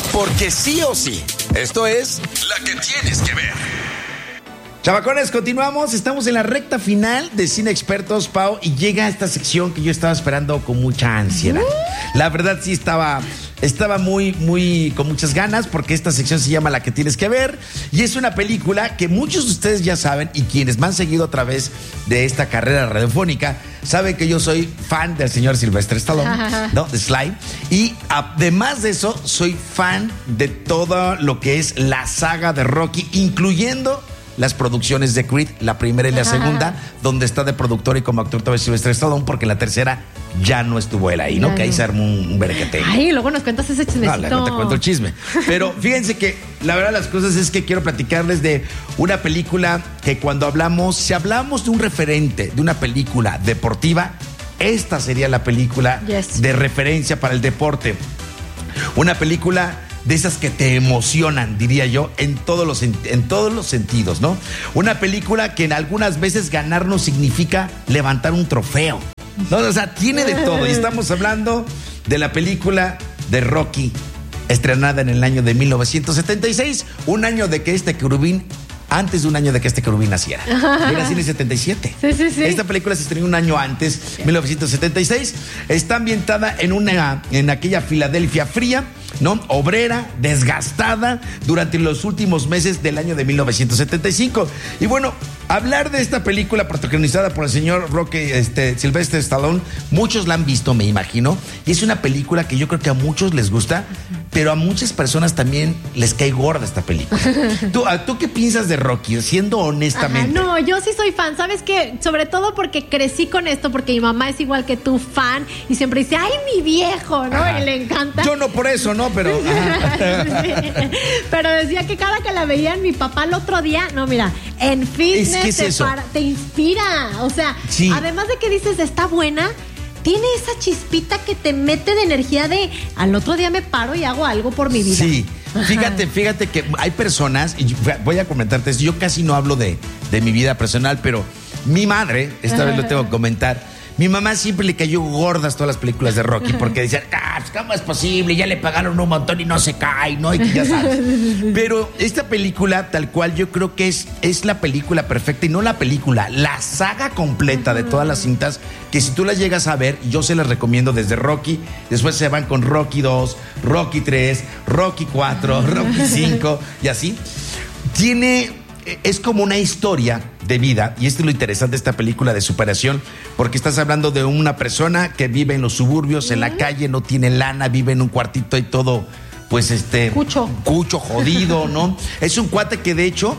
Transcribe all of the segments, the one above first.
Porque sí o sí, esto es La que tienes que ver. Chavacones, continuamos. Estamos en la recta final de Cine Expertos, Pau, y llega esta sección que yo estaba esperando con mucha ansiedad. La verdad sí estaba muy con muchas ganas, porque esta sección se llama La que tienes que ver, y es una película que muchos de ustedes ya saben, y quienes me han seguido a través de esta carrera radiofónica saben que yo soy fan del señor Sylvester Stallone, ¿no? De Sly, y además de eso soy fan de todo lo que es la saga de Rocky, incluyendo las producciones de Creed, la primera y la segunda, donde está de productor y como actor todavía Sylvester Stallone, porque en la tercera ya no estuvo él ahí, ¿no? Que ahí se armó un berequete. Ay, luego nos cuentas ese chismecito. No te cuento el chisme. Pero fíjense que la verdad de las cosas es que quiero platicarles de una película que cuando si hablamos de un referente, de una película deportiva, esta sería la película de referencia para el deporte. Una película de esas que te emocionan, diría yo, en todos los sentidos, ¿no? Una película que en algunas veces ganar no significa levantar un trofeo, ¿no? O sea, tiene de todo. Y estamos hablando de la película de Rocky, estrenada en el año de 1976, antes de un año de que este querubín naciera. Yo nací en el 77. Sí. Esta película se estrenó un año antes, 1976. Está ambientada en aquella Filadelfia fría, ¿no? Obrera, desgastada durante los últimos meses del año de 1975. Y bueno, hablar de esta película protagonizada por el señor Rocky, Sylvester Stallone, muchos la han visto, me imagino, y es una película que yo creo que a muchos les gusta, pero a muchas personas también les cae gorda esta película. ¿Tú qué piensas de Rocky, siendo honestamente? No, yo sí soy fan, ¿sabes qué? Sobre todo porque crecí con esto, porque mi mamá es igual que tú, fan, y siempre dice, ¡ay, mi viejo! ¿no? Y le encanta. Yo no por eso, ¿no? Pero... Sí. Pero decía que cada que la veían, mi papá el otro día, no, mira, en fitness te inspira. O sea, además de que dices, está buena, tiene esa chispita que te mete de energía de al otro día me paro y hago algo por mi vida. Sí, fíjate que hay personas, y voy a comentarte esto, yo casi no hablo de mi vida personal, pero mi madre, esta vez lo tengo que comentar, mi mamá siempre le cayó gordas todas las películas de Rocky, porque decían, ¿cómo es posible? Ya le pagaron un montón y no se cae, ¿no? Y ya sabes. Pero esta película, tal cual, yo creo que es la película perfecta, y no la película, la saga completa de todas las cintas, que si tú las llegas a ver, yo se las recomiendo desde Rocky, después se van con Rocky 2, Rocky 3, Rocky 4, Rocky 5 y así. Es como una historia de vida, y esto es lo interesante de esta película de superación, porque estás hablando de una persona que vive en los suburbios, en la calle, no tiene lana, vive en un cuartito y todo, pues cucho jodido, ¿no? Es un cuate que de hecho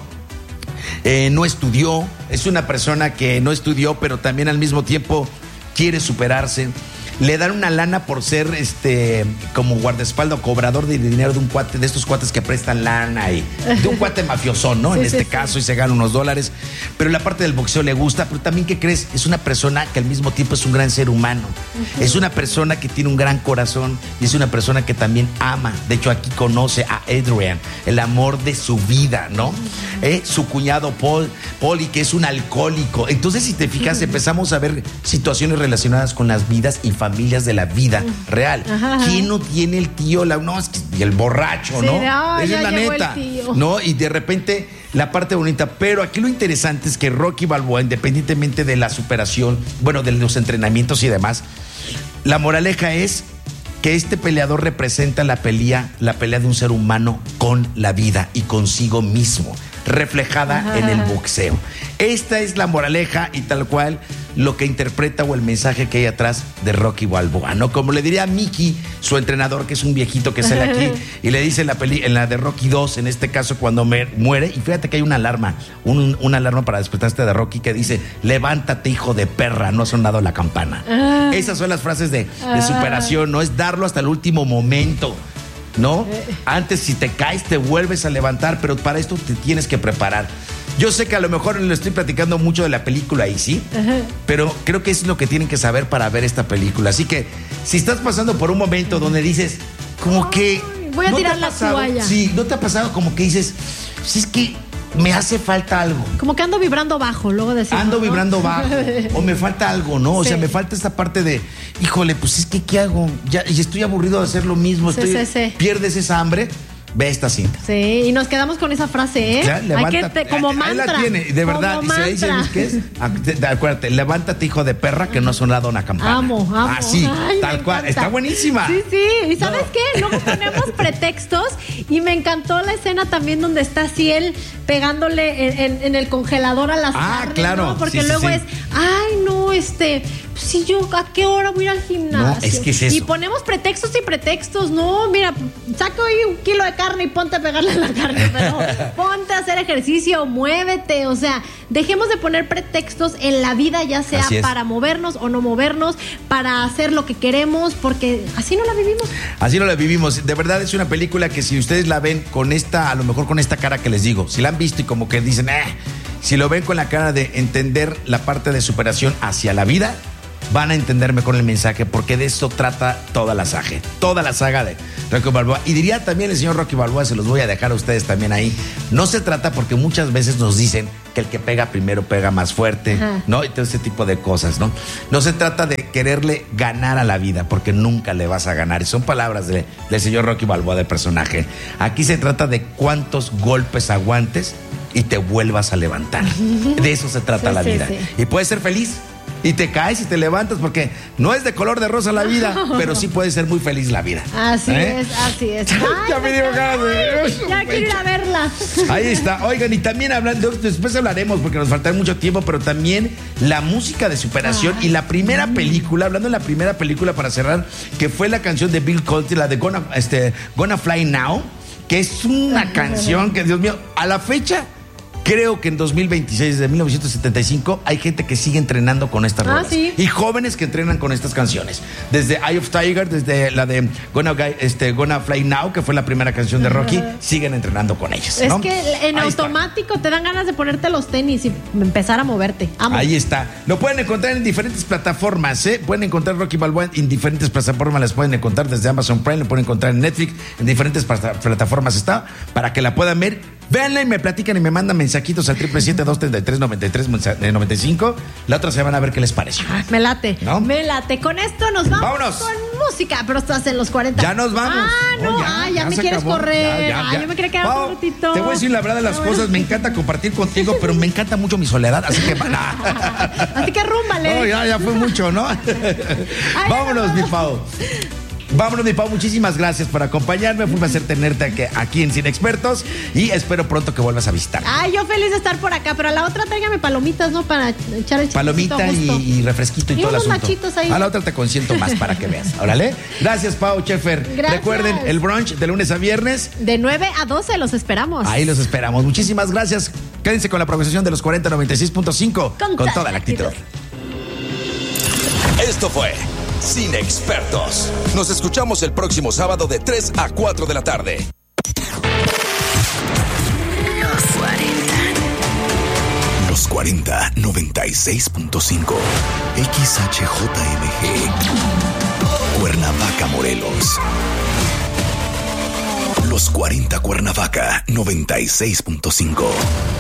no estudió, es una persona que no estudió, pero también al mismo tiempo quiere superarse. Le dan una lana por ser como guardaespaldas o cobrador de dinero de un cuate, de estos cuates que prestan lana, y de un cuate mafiosón, ¿no? En este caso, y se gana unos dólares. Pero la parte del boxeo le gusta, pero también, ¿qué crees? Es una persona que al mismo tiempo es un gran ser humano. Es una persona que tiene un gran corazón, y es una persona que también ama. De hecho, aquí conoce a Adrian, el amor de su vida, ¿no? Su cuñado Paulie, que es un alcohólico. Entonces, si te fijas, empezamos a ver situaciones relacionadas con las vidas y familias de la vida real. ¿Quién no tiene el tío? Y el borracho, ¿no? Esa es la neta, ¿no? Y de repente la parte bonita. Pero aquí lo interesante es que Rocky Balboa, independientemente de la superación, bueno, de los entrenamientos y demás, la moraleja es que este peleador representa la pelea de un ser humano con la vida y consigo mismo, reflejada en el boxeo. Esta es la moraleja y tal cual lo que interpreta o el mensaje que hay atrás de Rocky Balboa, ¿no? Como le diría a Mickey, su entrenador, que es un viejito que sale aquí, y le dice en la de Rocky 2, en este caso, cuando muere, y fíjate que hay una alarma, una alarma para despertarte de Rocky que dice, levántate, hijo de perra, no ha sonado la campana. Esas son las frases de superación, ¿no? Es darlo hasta el último momento, ¿no? Antes, si te caes, te vuelves a levantar, pero para esto te tienes que preparar. Yo sé que a lo mejor le estoy platicando mucho de la película y sí, pero creo que es lo que tienen que saber para ver esta película. Así que si estás pasando por un momento donde dices, como que... voy a tirar la toalla. Sí, ¿no te ha pasado como que dices, si es que me hace falta algo. Como que ando vibrando bajo, luego decimos. Ando vibrando bajo, o me falta algo, ¿no? O sea, me falta esta parte de, híjole, pues es que, ¿qué hago? Ya, y estoy aburrido de hacer lo mismo, pierdes esa hambre. Ve esta cinta. Sí, y nos quedamos con esa frase, ¿eh? Ya, levántate, como mantra. Ahí la tiene, de verdad. Y se dice, ¿qué es? Acuérdate, levántate, hijo de perra, que no ha sonado una campana. Amo. Así, tal cual. Está buenísima. Sí. ¿Y sabes qué? Luego ponemos pretextos y me encantó la escena también donde está así él pegándole en el congelador a las carnes, claro. ¿no? Porque luego es, ay, no, si yo, ¿a qué hora voy a ir al gimnasio? No, es que es eso. Y ponemos pretextos y pretextos. No, mira, saca hoy 1 kilo de carne y ponte a pegarle a la carne, pero ponte a hacer ejercicio, muévete. O sea, dejemos de poner pretextos en la vida, ya sea para movernos o no movernos, para hacer lo que queremos, porque así no la vivimos. Así no la vivimos. De verdad es una película que si ustedes la ven con esta, a lo mejor con esta cara que les digo, si la han visto y como que dicen, si lo ven con la cara de entender la parte de superación hacia la vida, van a entenderme con el mensaje, porque de eso trata toda la saga de Rocky Balboa. Y diría también el señor Rocky Balboa, se los voy a dejar a ustedes también ahí, no se trata, porque muchas veces nos dicen que el que pega primero pega más fuerte, ¿no? Y todo ese tipo de cosas, ¿no? No se trata de quererle ganar a la vida, porque nunca le vas a ganar. Y son palabras del señor Rocky Balboa, del personaje. Aquí se trata de cuántos golpes aguantes y te vuelvas a levantar. De eso se trata la vida. Y puedes ser feliz. Y te caes y te levantas, porque no es de color de rosa la vida, pero sí puede ser muy feliz la vida. Así es. Ya me dio ganas de... Ya quiero ir a verla. Ahí está. Oigan, y también hablando, después hablaremos porque nos falta mucho tiempo, pero también la música de superación y la primera película, hablando de la primera película para cerrar, que fue la canción de Bill Conti, la de Gonna Fly Now, que es una canción que, Dios mío, a la fecha... Creo que en 2026, desde 1975, hay gente que sigue entrenando con estas rolas. Y jóvenes que entrenan con estas canciones. Desde Eye of Tiger, desde la de Gonna Fly Now, que fue la primera canción de Rocky, siguen entrenando con ellas, ¿no? Es que en automático te dan ganas de ponerte los tenis y empezar a moverte. Ahí está. Lo pueden encontrar en diferentes plataformas, ¿eh? Pueden encontrar Rocky Balboa en diferentes plataformas. Las pueden encontrar desde Amazon Prime, lo pueden encontrar en Netflix, en diferentes plataformas está, para que la puedan ver. Véanla y me platican y me mandan mensajitos al 777-233-9395. La otra se van a ver qué les pareció. Me late, ¿no? Me late. Con esto nos vamos con música, pero estás en los 40. Ya nos vamos. Ya me quieres correr. Yo me quería quedar un ratito. Te voy a decir la verdad de las cosas. Me encanta compartir contigo, pero me encanta mucho mi soledad, así que así que rúmbale. No, ya fue mucho, ¿no? Vámonos, mi Pau. Vámonos, mi Pau, muchísimas gracias por acompañarme. Fue un placer tenerte aquí en Cine Expertos y espero pronto que vuelvas a visitar. Yo feliz de estar por acá, pero a la otra tráigame palomitas, ¿no? Para echar el palomita y refresquito y todo el asunto. Machitos ahí. A la otra te consiento más para que veas. Órale. Gracias, Pau Schaeffer. Gracias. Recuerden, el brunch de lunes a viernes. De 9 a 12 los esperamos. Ahí los esperamos. Muchísimas gracias. Quédense con la programación de los 4096.5 con toda la actitud. Esto fue Cine Expertos. Nos escuchamos el próximo sábado de 3 a 4 de la tarde. Los 40 96.5 XHJMG Cuernavaca, Morelos. Los 40 Cuernavaca 96.5.